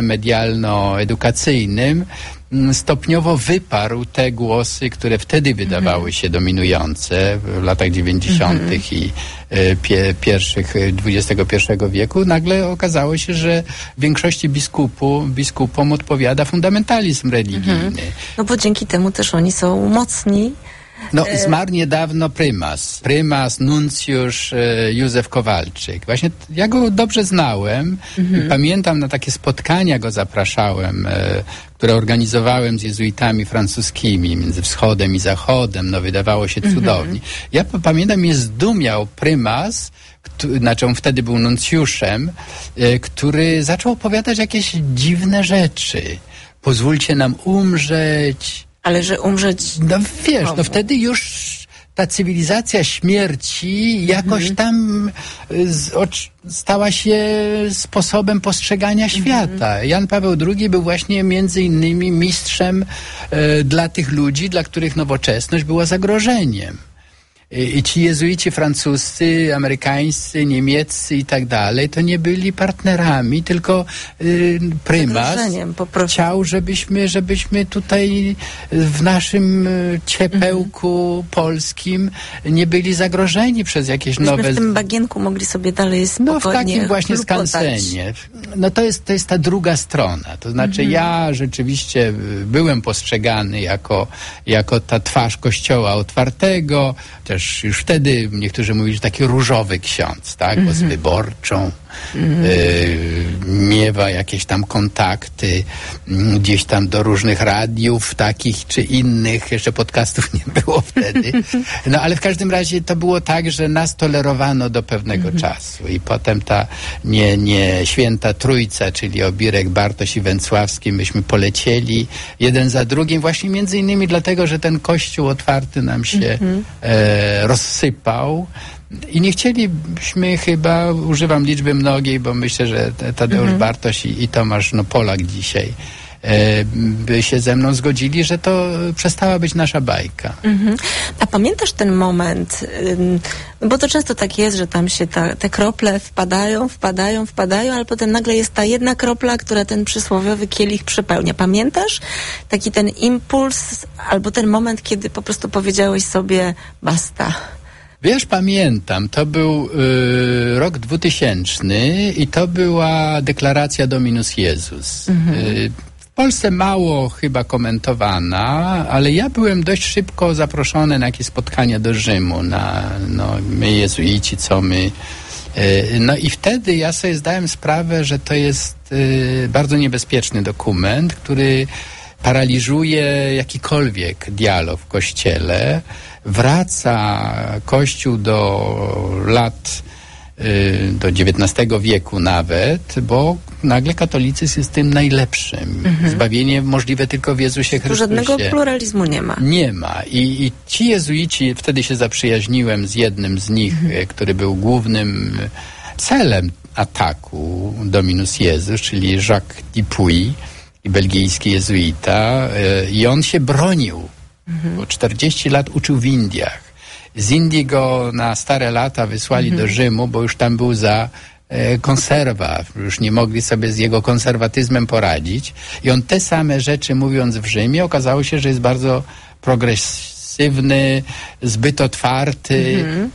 medialno-edukacyjnym stopniowo wyparł te głosy, które wtedy wydawały mm. się dominujące w latach dziewięćdziesiątych mm. i y, pie, pierwszych dwudziestego pierwszego wieku. Nagle okazało się, że w większości biskupu, biskupom odpowiada fundamentalizm religijny. Mm. No bo dzięki temu też oni są mocni. No, zmarł niedawno prymas. Prymas, nuncjusz e, Józef Kowalczyk. Właśnie ja go dobrze znałem. Mhm. Pamiętam, na takie spotkania go zapraszałem, e, które organizowałem z jezuitami francuskimi między wschodem i zachodem. No, wydawało się cudownie. Mhm. Ja p- pamiętam, mnie zdumiał prymas, Kto, znaczy on wtedy był nuncjuszem, e, który zaczął opowiadać jakieś dziwne rzeczy. Pozwólcie nam umrzeć. Ale że umrzeć... No wiesz, no wtedy już ta cywilizacja śmierci jakoś mhm. tam z, o, stała się sposobem postrzegania świata. Mhm. Jan Paweł drugi był właśnie między innymi mistrzem e, dla tych ludzi, dla których nowoczesność była zagrożeniem. I ci jezuici francuscy, amerykańscy, niemieccy i tak dalej, to nie byli partnerami, tylko y, prymas chciał, żebyśmy, żebyśmy tutaj w naszym ciepełku mhm. polskim nie byli zagrożeni przez jakieś Myśmy nowe... w tym bagienku mogli sobie dalej spokojnie No w takim właśnie skansenie. No to jest, to jest ta druga strona. To znaczy mhm. ja rzeczywiście byłem postrzegany jako, jako ta twarz Kościoła otwartego, też już wtedy niektórzy mówili, że taki różowy ksiądz, tak, mm-hmm. bo z wyborczą mm-hmm. y, miewa jakieś tam kontakty y, gdzieś tam do różnych radiów takich czy innych, jeszcze podcastów nie było wtedy, no ale w każdym razie to było tak, że nas tolerowano do pewnego mm-hmm. czasu i potem ta nie, nie święta trójca, czyli Obirek, Bartoś i Węcławski, myśmy polecieli jeden za drugim, właśnie między innymi dlatego, że ten kościół otwarty nam się mm-hmm. e, rozsypał i nie chcielibyśmy chyba, używam liczby mnogiej, bo myślę, że Tadeusz mm-hmm. Bartoś i, i Tomasz no, Polak dzisiaj e, by się ze mną zgodzili, że to przestała być nasza bajka. Mm-hmm. A pamiętasz ten moment, ym, bo to często tak jest, że tam się ta, te krople wpadają, wpadają, wpadają, ale potem nagle jest ta jedna kropla, która ten przysłowiowy kielich przepełnia. Pamiętasz taki ten impuls albo ten moment, kiedy po prostu powiedziałeś sobie basta? Wiesz, pamiętam, to był y, rok dwutysięczny i to była deklaracja Dominus Jezus. Mhm. Y, w Polsce mało chyba komentowana, ale ja byłem dość szybko zaproszony na jakieś spotkania do Rzymu, na no, my jezuici, co my. Y, no i wtedy ja sobie zdałem sprawę, że to jest y, bardzo niebezpieczny dokument, który paraliżuje jakikolwiek dialog w Kościele. Wraca Kościół do lat, y, do dziewiętnastego wieku nawet, bo nagle katolicyzm jest tym najlepszym. Mhm. Zbawienie możliwe tylko w Jezusie Chrystusie. Żadnego pluralizmu nie ma. Nie ma. I, i ci jezuici, wtedy się zaprzyjaźniłem z jednym z nich, mhm. który był głównym celem ataku Dominus Jezus, czyli Jacques Dupuy, belgijski jezuita, y, i on się bronił. Mhm. Bo czterdzieści lat uczył w Indiach. Z Indii go na stare lata wysłali mhm. do Rzymu, bo już tam był za e, konserwa. Już nie mogli sobie z jego konserwatyzmem poradzić. I on te same rzeczy mówiąc w Rzymie, okazało się, że jest bardzo progresywny, zbyt otwarty mhm.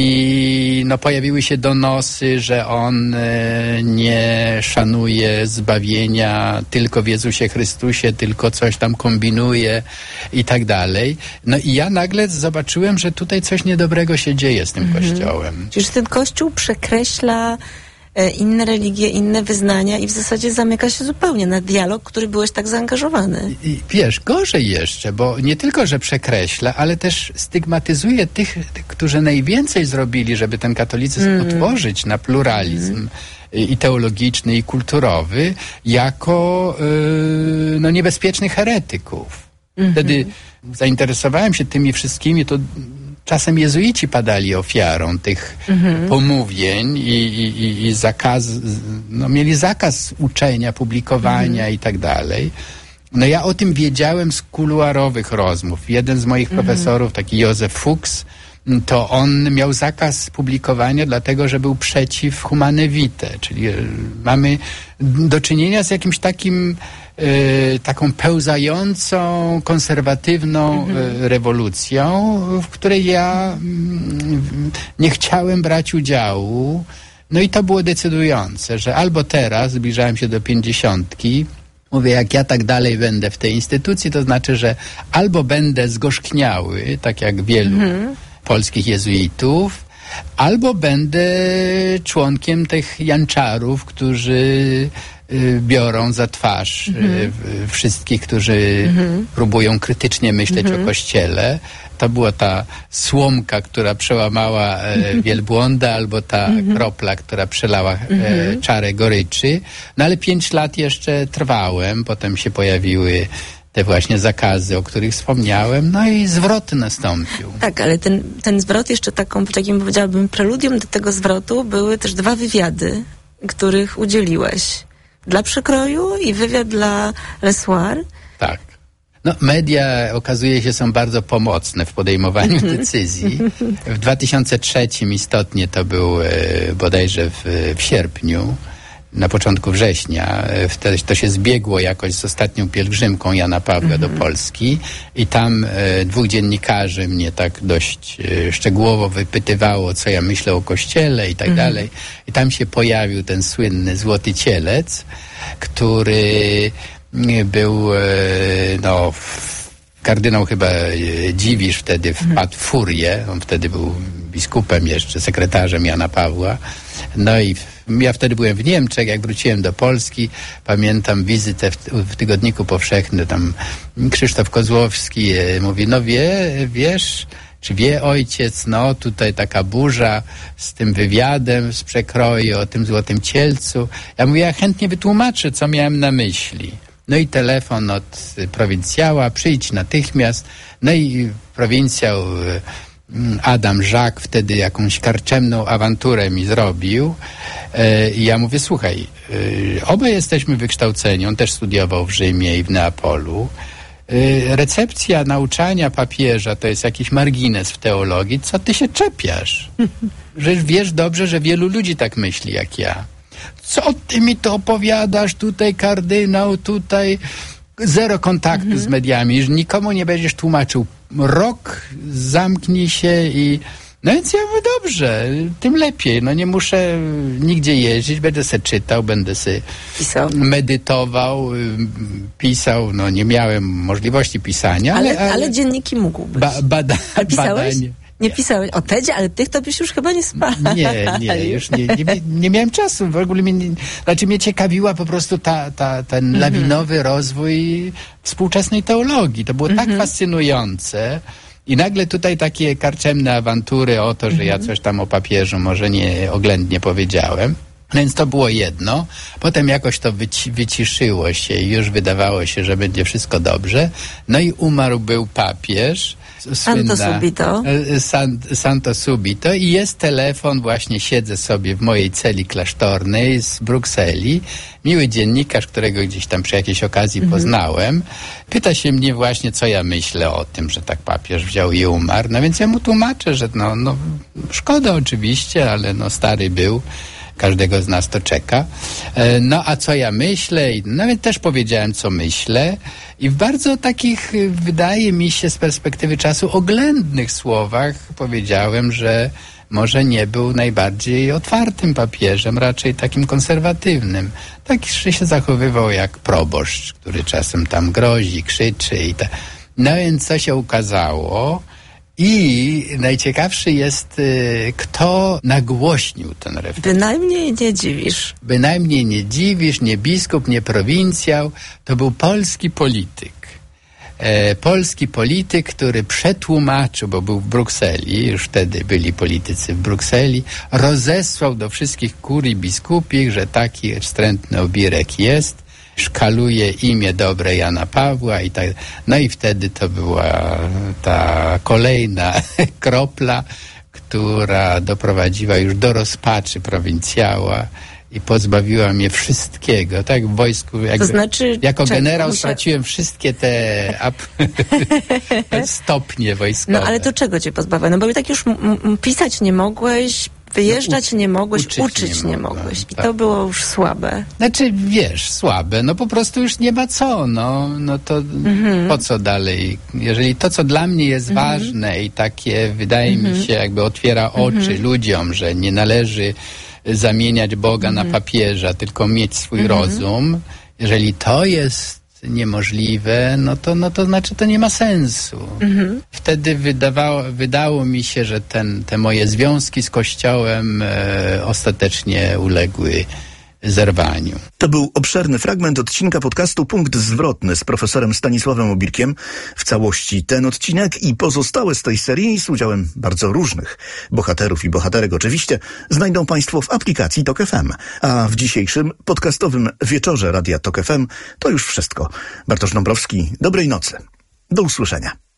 i no, pojawiły się donosy, że on e, nie szanuje zbawienia tylko w Jezusie Chrystusie, tylko coś tam kombinuje i tak dalej. No i ja nagle zobaczyłem, że tutaj coś niedobrego się dzieje z tym mhm. Kościołem. Czyż ten Kościół przekreśla inne religie, inne wyznania i w zasadzie zamyka się zupełnie na dialog, który byłeś tak zaangażowany. I, wiesz, gorzej jeszcze, bo nie tylko, że przekreśla, ale też stygmatyzuje tych, którzy najwięcej zrobili, żeby ten katolicyzm mm. otworzyć na pluralizm mm. i teologiczny, i kulturowy, jako yy, no, niebezpiecznych heretyków. Mm-hmm. Wtedy zainteresowałem się tymi wszystkimi, to czasem jezuici padali ofiarą tych mhm. pomówień i, i, i zakaz, no, mieli zakaz uczenia, publikowania mhm. i tak dalej. No ja o tym wiedziałem z kuluarowych rozmów. Jeden z moich mhm. profesorów, taki Józef Fuchs, to on miał zakaz publikowania, dlatego że był przeciw humane vitae, czyli mamy do czynienia z jakimś takim y, taką pełzającą, konserwatywną mhm. y, rewolucją, w której ja y, nie chciałem brać udziału. No i to było decydujące, że albo teraz, zbliżałem się do pięćdziesiątki, mówię, jak ja tak dalej będę w tej instytucji, to znaczy, że albo będę zgorzkniały, tak jak wielu mhm. polskich jezuitów, albo będę członkiem tych janczarów, którzy y, biorą za twarz y, y, wszystkich, którzy mm-hmm. próbują krytycznie myśleć mm-hmm. o Kościele. To była ta słomka, która przełamała e, wielbłąda, albo ta mm-hmm. kropla, która przelała e, czarę goryczy. No ale pięć lat jeszcze trwałem, potem się pojawiły te właśnie zakazy, o których wspomniałem, no i zwrot nastąpił. Tak, ale ten, ten zwrot jeszcze taką, takim powiedziałabym, preludium do tego zwrotu były też dwa wywiady, których udzieliłeś. Dla Przekroju i wywiad dla Le Soir. Tak. No, media, okazuje się, są bardzo pomocne w podejmowaniu decyzji. W dwa tysiące trzecim istotnie to był e, bodajże w, w sierpniu, na początku września, wtedy to się zbiegło jakoś z ostatnią pielgrzymką Jana Pawła mhm. do Polski i tam e, dwóch dziennikarzy mnie tak dość e, szczegółowo wypytywało, co ja myślę o Kościele i tak mhm. dalej. I tam się pojawił ten słynny Złoty Cielec, który był, e, no, kardynał chyba e, Dziwisz wtedy wpadł mhm. w furię. On wtedy był biskupem jeszcze, sekretarzem Jana Pawła. No i ja wtedy byłem w Niemczech, jak wróciłem do Polski, pamiętam wizytę w, w Tygodniku Powszechnym, tam Krzysztof Kozłowski e, mówi, no wie, wiesz, czy wie ojciec, no tutaj taka burza z tym wywiadem z Przekroju o tym Złotym Cielcu. Ja mówię, ja chętnie wytłumaczę, co miałem na myśli. No i telefon od prowincjała, przyjdź natychmiast. No i prowincjał Adam Żak wtedy jakąś karczemną awanturę mi zrobił. I ja mówię, słuchaj, obaj jesteśmy wykształceni, on też studiował w Rzymie i w Neapolu. Recepcja nauczania papieża to jest jakiś margines w teologii. Co ty się czepiasz? Że wiesz dobrze, że wielu ludzi tak myśli jak ja. Co ty mi to opowiadasz? Tutaj kardynał, tutaj zero kontaktu mhm. z mediami, że nikomu nie będziesz tłumaczył. Rok zamknij się i No więc ja mówię, dobrze, tym lepiej. No nie muszę nigdzie jeździć, będę se czytał, będę se pisał. medytował, pisał. No nie miałem możliwości pisania. Ale, ale, ale, ale dzienniki mógłbyś. Ba, bada, ale pisałeś? Badanie. Nie pisałeś o Tedzie, ale tych to byś już chyba nie spał. Nie, nie, już nie, nie, nie miałem czasu. W ogóle mnie, znaczy mnie ciekawiła po prostu ta, ta, ten mm-hmm. lawinowy rozwój współczesnej teologii. To było mm-hmm. tak fascynujące. I nagle tutaj takie karczemne awantury o to, że mm-hmm. ja coś tam o papieżu może nie oględnie powiedziałem. Więc to było jedno. Potem jakoś to wyci- wyciszyło się i już wydawało się, że będzie wszystko dobrze. No i umarł był papież. Santo Subito. San, Santo Subito i jest telefon, właśnie siedzę sobie w mojej celi klasztornej z Brukseli. Miły dziennikarz, którego gdzieś tam przy jakiejś okazji mhm. poznałem, pyta się mnie właśnie, co ja myślę o tym, że tak papież wziął i umarł. No więc ja mu tłumaczę, że no, no szkoda oczywiście, ale no stary był. Każdego z nas to czeka. No a co ja myślę? No więc też powiedziałem, co myślę. I w bardzo takich, wydaje mi się, z perspektywy czasu oględnych słowach powiedziałem, że może nie był najbardziej otwartym papieżem, raczej takim konserwatywnym. Tak się zachowywał jak proboszcz, który czasem tam grozi, krzyczy i tak. No więc co się ukazało? I najciekawszy jest, y, kto nagłośnił ten refren. Bynajmniej nie dziwisz. Bynajmniej nie dziwisz, nie biskup, nie prowincjał. To był polski polityk. E, polski polityk, który przetłumaczył, bo był w Brukseli, już wtedy byli politycy w Brukseli, rozesłał do wszystkich kurii biskupich, że taki wstrętny obirek jest. Szkaluje imię dobre Jana Pawła i tak. No i wtedy to była ta kolejna kropla, która doprowadziła już do rozpaczy prowincjała i pozbawiła mnie wszystkiego, tak? W wojsku, jakby, to znaczy, jako czek, generał musia... straciłem wszystkie te ap- stopnie wojskowe. No ale to czego cię pozbawia? No bo i tak już m- m- pisać nie mogłeś, wyjeżdżać no, u- nie mogłeś, uczyć, uczyć nie, nie mogłeś. I tak. To było już słabe. Znaczy, wiesz, słabe, no po prostu już nie ma co, no, no to mhm. po co dalej? Jeżeli to, co dla mnie jest mhm. ważne i takie, wydaje mhm. mi się, jakby otwiera oczy mhm. ludziom, że nie należy zamieniać Boga mhm. na papieża, tylko mieć swój mhm. rozum. Jeżeli to jest niemożliwe, no to, no to znaczy to nie ma sensu. Mhm. Wtedy wydawało, wydało mi się, że ten, te moje związki z Kościołem e, ostatecznie uległy zerwaniu. To był obszerny fragment odcinka podcastu Punkt Zwrotny z profesorem Stanisławem Obirkiem. W całości ten odcinek i pozostałe z tej serii z udziałem bardzo różnych bohaterów i bohaterek oczywiście znajdą Państwo w aplikacji Tok F M. A w dzisiejszym podcastowym wieczorze Radia Tok F M to już wszystko. Bartosz Dąbrowski, dobrej nocy. Do usłyszenia.